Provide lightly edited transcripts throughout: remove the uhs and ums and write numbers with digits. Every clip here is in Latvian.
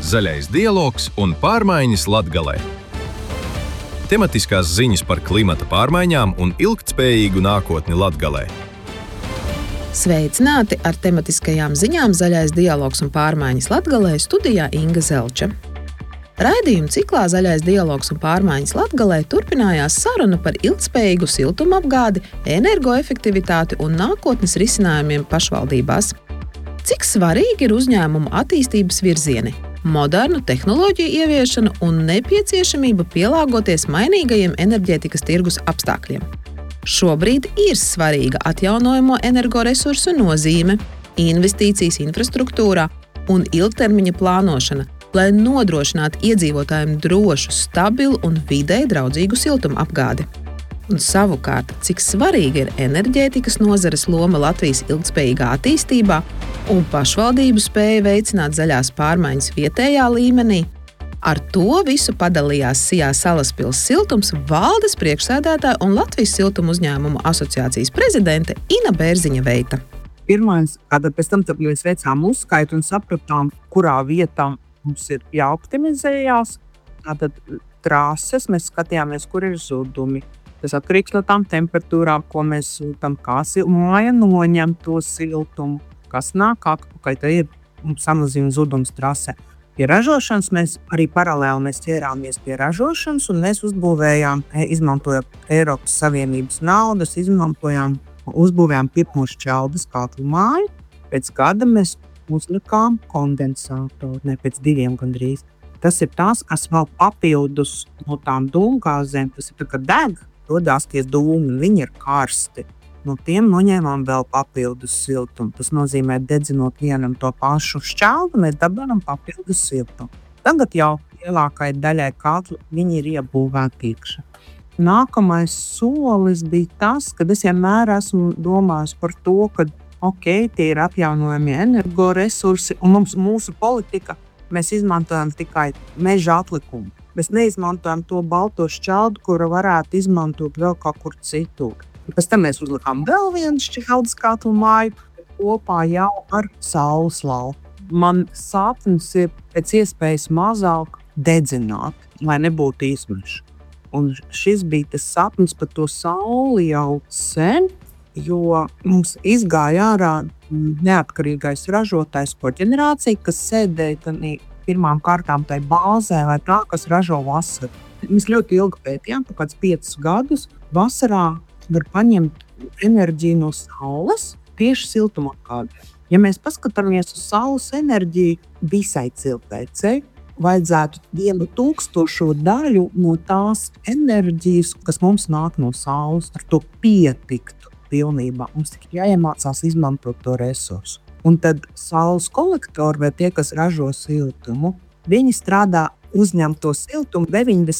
Zaļais dialogs un pārmaiņas Latgalē. Tematiskās ziņas par klimata pārmaiņām un ilgtspējīgu nākotni Latgalē. Sveicināti ar tematiskajām ziņām Zaļais dialogs un pārmaiņas Latgalē, studijā Inga Zelča. Raidījuma ciklā Zaļais dialogs un pārmaiņas Latgalē turpinājās saruna par ilgtspējīgu siltumapgādi, energoefektivitāti un nākotnes risinājumiem pašvaldībās. Cik svarīgi ir uzņēmumu attīstības virzieni, modernu tehnoloģiju ieviešana un nepieciešamība pielāgoties mainīgajiem enerģētikas tirgus apstākļiem. Šobrīd ir svarīga atjaunojamo energoresursu nozīme, investīcijas infrastruktūrā un ilgtermiņa plānošana, lai nodrošinātu iedzīvotājiem drošu, stabilu un videi draudzīgu siltumapgādi. Un savukārt, cik svarīga ir enerģētikas nozares loma Latvijas ilgtspējīgā attīstībā un pašvaldību spēja veicināt zaļās pārmaiņas vietējā līmenī, ar to visu padalījās Sijā Salaspils siltums valdes priekšsēdētāja un Latvijas siltuma uzņēmumu asociācijas prezidente Ina Bērziņa-Veita. Pirmais, kad pēc tam mēs veicām uzskaitu un sapratām, kurā vietā mums ir jāoptimizējās. Tātad trases mēs skatījāmies, kur ir zudumi. Tas atkarīgs no tām temperatūrām, ko mēs sūtam, kā māja noņem to siltumu, kas nāk atpakaļ, tad ir samazina zudums trasē. Pie ražošanas mēs arī paralēli ķērāmies pie ražošanas un mēs izmantojot Eiropas Savienības naudas, uzbūvējām pirmo šķeldes katlu māju. Pēc gada mēs uzlikām kondensātoru, ne pēc 2 gandrīz. Tas ir tas, kas vēl papildus no tām dūmgāzēm, tas ir tā, ka deg, rodās tie dūmi, viņi ir karsti. No tiem noņēmām vēl papildus siltumu. Tas nozīmē, dedzinot vienam to pašu šķeldu, mēs dabūjam papildus siltumu. Tagad jau lielākai daļai katlu viņi ir iebūvēti iekšā. Nākamais solis bija tas, kad es vienmēr esmu domājis par to, ka tie ir atjaunojami energoresursi un mūsu politika, mēs izmantojam tikai meža atlikumu. Mēs neizmantojam to balto šķeldu, kuru varētu izmantot vēl kaut kur citur. Pēc tam mēs uzlikām vēl vienu šķeldes katlu māju kopā jau ar saules lauku. Man sapnis ir pēc iespējas mazāk dedzināt, lai nebūtu izmeša. Un šis bija tas sapnis par to sauli jau sen, jo mums izgāja ārā neatkarīgais ražotājs koģenerācija, kas sēdēja pirmām kārtām tai bāzē vai tā, kas ražo vasaru. Mēs ļoti ilgi pētījām, kāds 5 gadus. Vasarā var paņemt enerģiju no saules tieši siltumapgādē. Ja mēs paskatāmies uz saules enerģiju visai cilvēcei, vajadzētu 1000 daļu no tās enerģijas, kas mums nāk no saules, ar to pietiktu pilnībā. Mums tikai jāiemācās izmantot to resursu. Un tad saules kolektori vai tie, kas ražo siltumu, viņi strādā uzņemt to siltumu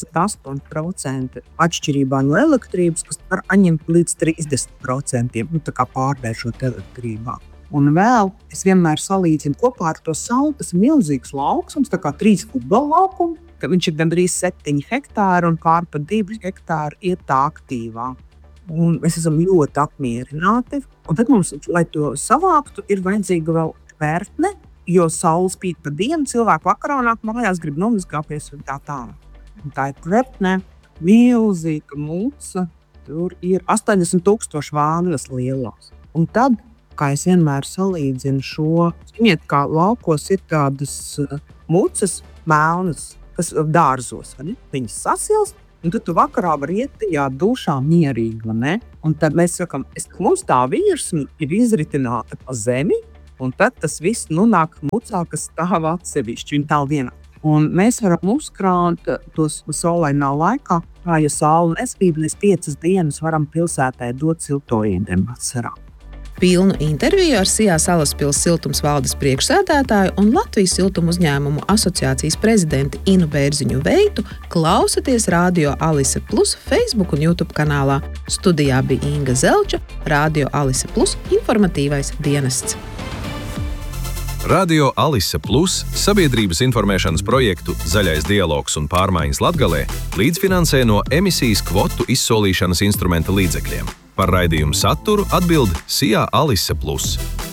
98% atšķirībā no elektrības, kas var atņemt līdz 30%, tā kā pārvēršot elektrībā. Un vēl es vienmēr salīdzinu kopā ar to sauli, tas ir milzīgs laukums, tā kā 3 futbola laukumi, ka viņš ir gandrīz 7 hektāri un pār pa 2 hektāri ir tā aktīvā. Un mēs esam ļoti apmierināti. Un tad mums, lai to savāktu, ir vajadzīga vēl tvertne, jo saule spīd pa dienu, cilvēku vakarā nāk mājās, grib nomazgāties un tā tālāk. Un tā ir tvertne, milzīga muca, tur ir 80,000 vānas lielās. Un tad, kā es vienmēr salīdzinu šo, ziniet, kā laukos ir tādas mucas melnas, kas dārzos, vai ne? Viņas sasilst. Un tad tu vakarā var iet tajā dušā mierīgi, ne? Un tad mēs sakam, mums tā virsma ir izritināta pa zemi, un tad tas viss nāk mucā, kas stāv atsevišķi, un tā vienā. Un mēs varam uzkrāt tos saulainā laikā, kā ja saule nespīd, mēs 5 dienas varam pilsētai dot siltoīdiem vasarā. Pilnu interviju ar Sijā Salaspils siltums valdes priekšsēdētāju un Latvijas siltuma uzņēmumu asociācijas prezidenti Inu Bērziņu-Veitu klausaties Radio Alise Plus Facebook un YouTube kanālā. Studijā bija Inga Zelča, Radio Alise Plus informatīvais dienests. Radio Alise Plus sabiedrības informēšanas projektu Zaļais dialogs un pārmaiņas Latgalē līdzfinansē no emisijas kvotu izsolīšanas instrumenta līdzekļiem. Par raidījumu saturu atbild Sijā Alise Plus.